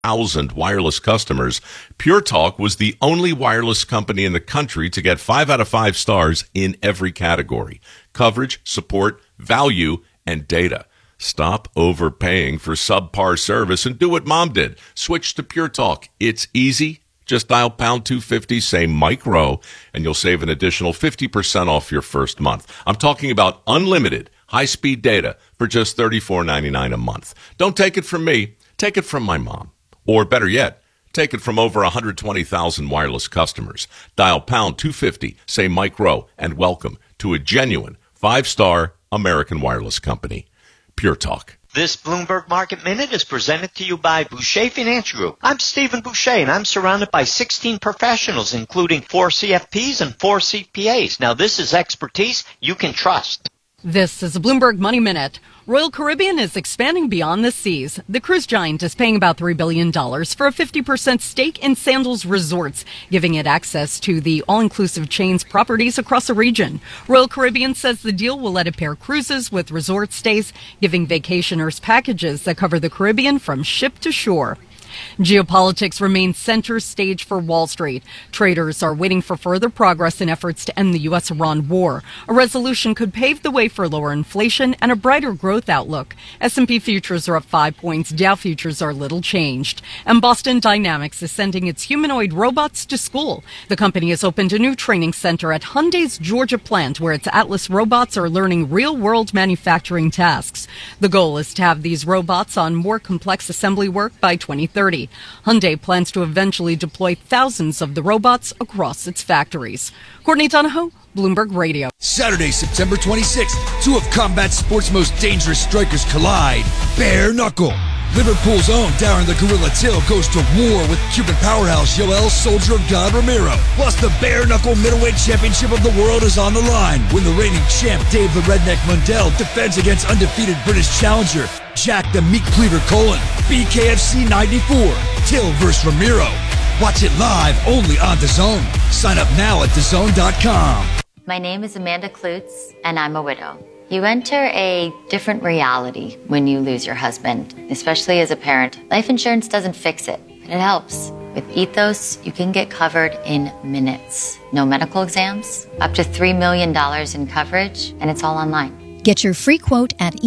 100,000 wireless customers, Pure Talk was the only wireless company in the country to get 5 out of 5 stars in every category: coverage, support, value, and data. Stop overpaying for subpar service and do what Mom did. Switch to Pure Talk. It's easy. Just dial pound 250, say Mike Rowe, and you'll save an additional 50% off your first month. I'm talking about unlimited high-speed data for just $34.99 a month. Don't take it from me. Take it from my mom. Or better yet, take it from over 120,000 wireless customers. Dial pound 250, say Mike Rowe, and welcome to a genuine 5-star American wireless company. Pure Talk. This Bloomberg Market Minute is presented to you by Boucher Financial Group. I'm Stephen Boucher, and I'm surrounded by 16 professionals, including 4 CFPs and 4 CPAs. Now, this is expertise you can trust. This is a Bloomberg Money Minute. Royal Caribbean is expanding beyond the seas. The cruise giant is paying about $3 billion for a 50% stake in Sandals Resorts, giving it access to the all-inclusive chain's properties across the region. Royal Caribbean says the deal will let it pair cruises with resort stays, giving vacationers packages that cover the Caribbean from ship to shore. Geopolitics remains center stage for Wall Street. Traders are waiting for further progress in efforts to end the U.S.-Iran war. A resolution could pave the way for lower inflation and a brighter growth outlook. S&P futures are up 5 points. Dow futures are little changed. And Boston Dynamics is sending its humanoid robots to school. The company has opened a new training center at Hyundai's Georgia plant, where its Atlas robots are learning real-world manufacturing tasks. The goal is to have these robots on more complex assembly work by 2030. Hyundai plans to eventually deploy thousands of the robots across its factories. Courtney Donahoe, Bloomberg Radio. Saturday, September 26th, 2 of combat sports' most dangerous strikers collide. Bare Knuckle. Liverpool's own Darren the Gorilla Till goes to war with Cuban powerhouse Yoel Soldier of God Romero. Plus, the Bare Knuckle Middleweight Championship of the World is on the line when the reigning champ Dave the Redneck Mundell defends against undefeated British challenger Jack the Meat Cleaver Colon. BKFC 94, Till vs. Romero. Watch it live only on DAZN. Sign up now at DAZN.com. My name is Amanda Klutz, and I'm a widow. You enter a different reality when you lose your husband, especially as a parent. Life insurance doesn't fix it, but it helps. With Ethos, you can get covered in minutes. No medical exams, up to $3 million in coverage, and it's all online. Get your free quote at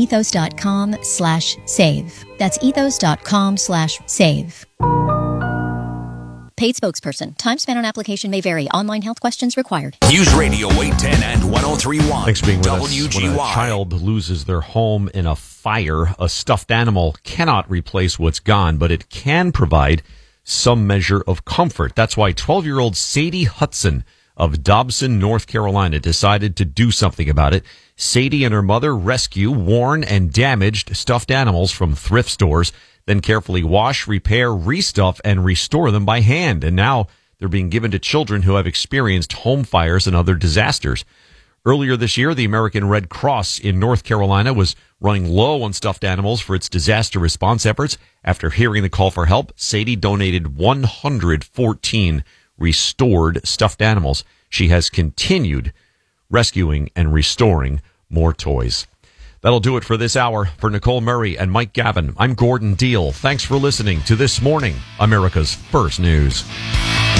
ethos.com/save. That's ethos.com/save. Paid spokesperson. Time spent on application may vary. Online health questions required. News Radio 810 and 103.1. Thanks for being with WGY. us. When a child loses their home in a fire, a stuffed animal cannot replace what's gone, but it can provide some measure of comfort. That's why 12-year-old Sadie Hudson of Dobson, North Carolina, decided to do something about it. Sadie and her mother rescue worn and damaged stuffed animals from thrift stores, then carefully wash, repair, restuff, and restore them by hand. And now they're being given to children who have experienced home fires and other disasters. Earlier this year, the American Red Cross in North Carolina was running low on stuffed animals for its disaster response efforts. After hearing the call for help, Sadie donated 114 restored stuffed animals. She has continued rescuing and restoring more toys. That'll do it for this hour. For Nicole Murray and Mike Gavin, I'm Gordon Deal. Thanks for listening to This Morning, America's First News.